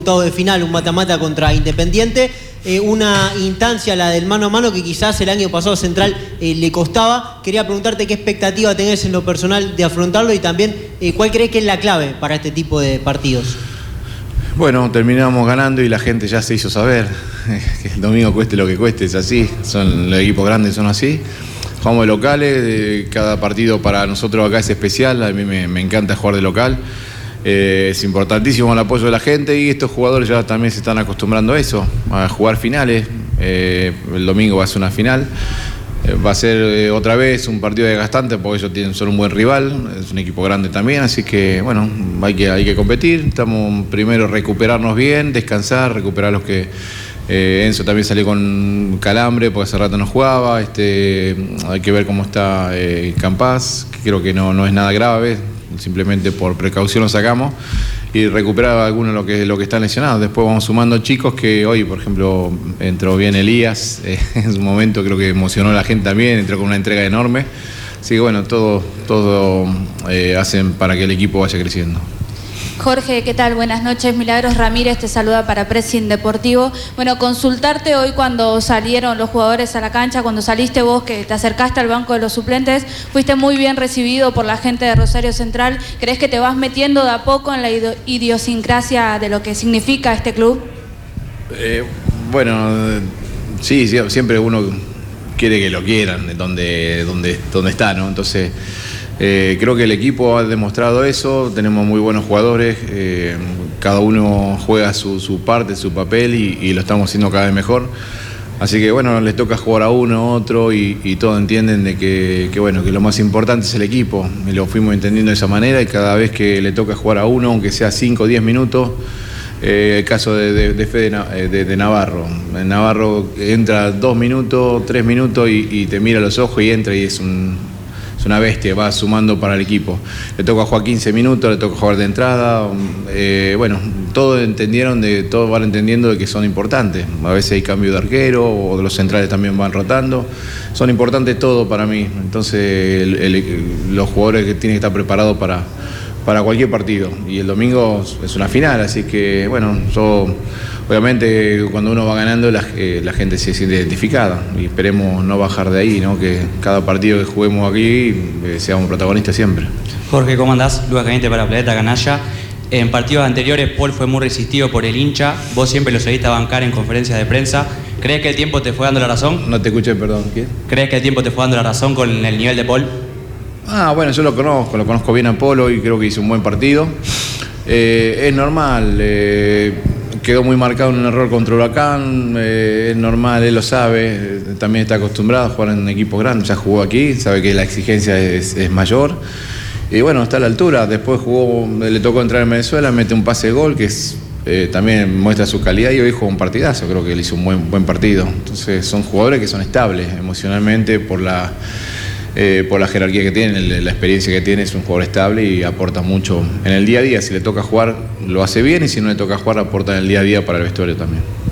De final, un mata-mata contra Independiente, una instancia, la del mano a mano, que quizás el año pasado Central le costaba. Quería preguntarte qué expectativa tenés en lo personal de afrontarlo y también cuál crees que es la clave para este tipo de partidos. Bueno, terminamos ganando y la gente ya se hizo saber que el domingo cueste lo que cueste, es así, los equipos grandes son así. Jugamos de locales, cada partido para nosotros acá es especial, a mí me encanta jugar de local. Es importantísimo el apoyo de la gente y estos jugadores ya también se están acostumbrando a eso, a jugar finales. El domingo va a ser una final, va a ser otra vez un partido desgastante porque ellos son un buen rival, es un equipo grande también, así que bueno, hay que competir. Estamos primero recuperarnos bien, descansar, recuperar los que... Enzo también salió con calambre porque hace rato no jugaba. Hay que ver cómo está Campás, que creo que no es nada grave, simplemente por precaución lo sacamos y recuperar algunos lo que están lesionados. Después vamos sumando chicos que hoy, por ejemplo, entró bien Elías, en su momento creo que emocionó a la gente también, entró con una entrega enorme. Así que bueno, todo hacen para que el equipo vaya creciendo. Jorge, ¿qué tal? Buenas noches. Milagros Ramírez te saluda para Pressing Deportivo. Bueno, consultarte hoy cuando salieron los jugadores a la cancha, cuando saliste vos, que te acercaste al banco de los suplentes, fuiste muy bien recibido por la gente de Rosario Central. ¿Crees que te vas metiendo de a poco en la idiosincrasia de lo que significa este club? Bueno, sí, siempre uno quiere que lo quieran, donde está, ¿no? Entonces... creo que el equipo ha demostrado eso, tenemos muy buenos jugadores, cada uno juega su parte, su papel y lo estamos haciendo cada vez mejor. Así que bueno, les toca jugar a uno, a otro y todos entienden de que lo más importante es el equipo. Y lo fuimos entendiendo de esa manera y cada vez que le toca jugar a uno, aunque sea 5 o 10 minutos, el caso de Fede de Navarro. Navarro entra 2 minutos, 3 minutos y te mira a los ojos y entra y es una bestia, va sumando para el equipo. Le toca jugar 15 minutos, le toca jugar de entrada. Bueno, todos van entendiendo de que son importantes. A veces hay cambio de arquero o de los centrales también van rotando. Son importantes todos para mí. Entonces los jugadores que tienen que estar preparados para cualquier partido. Y el domingo es una final, así que bueno, obviamente cuando uno va ganando la gente se siente identificada y esperemos no bajar de ahí, ¿no? Que cada partido que juguemos aquí seamos protagonistas siempre. Jorge, ¿cómo andás? Lucas Caliente para Planeta Canalla. En partidos anteriores Paul fue muy resistido por el hincha, vos siempre lo seguiste a bancar en conferencias de prensa. ¿Crees que el tiempo te fue dando la razón? No te escuché, perdón. ¿Qué? ¿Crees que el tiempo te fue dando la razón con el nivel de Paul? Bueno, yo lo conozco bien a Polo y creo que hizo un buen partido. Es normal, quedó muy marcado en un error contra Huracán, es normal, él lo sabe, también está acostumbrado a jugar en equipos grandes, ya jugó aquí, sabe que la exigencia es mayor. Y bueno, está a la altura, después le tocó entrar en Venezuela, mete un pase de gol que también muestra su calidad y hoy jugó un partidazo, creo que él hizo un buen partido. Entonces son jugadores que son estables emocionalmente por la jerarquía que tiene, la experiencia que tiene, es un jugador estable y aporta mucho en el día a día. Si le toca jugar, lo hace bien y si no le toca jugar, aporta en el día a día para el vestuario también.